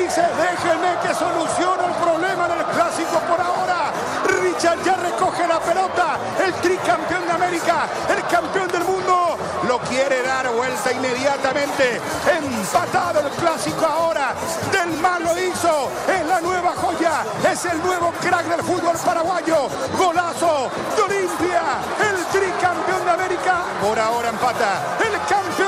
dice, déjenme que solucione el problema del clásico por ahora. Richard ya recoge la pelota, el tricampeón de América, el campeón del mundo, lo quiere dar vuelta inmediatamente. Empatado el clásico ahora. Del Mar lo hizo, es la nueva joya, es el nuevo crack del fútbol paraguayo. Golazo de Olimpia, el tricampeón de América. Por ahora empata el campeón.